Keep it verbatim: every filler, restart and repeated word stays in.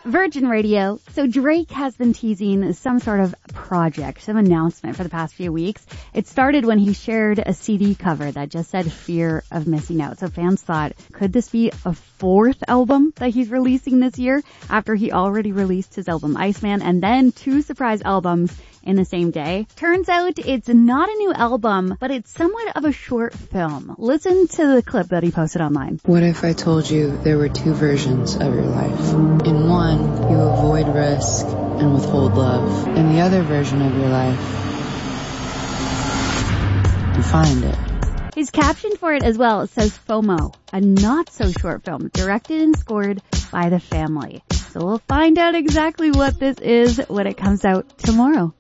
Virgin Radio. So Drake has been teasing some sort of project, some announcement for the past few weeks. It started when he shared a C D cover that just said fear of missing out. So fans thought, could this be a fourth album that he's releasing this year after he already released his album Iceman and then two surprise albums in the same day? Turns out it's not a new album, but it's somewhat of a short film. Listen to the clip that he posted online. What if I told you there were two versions of your life? In one, you avoid risk and withhold love. In the other version of your life, you find it. His caption for it as well says FOMO, a not-so-short film directed and scored by the family. So we'll find out exactly what this is when it comes out tomorrow.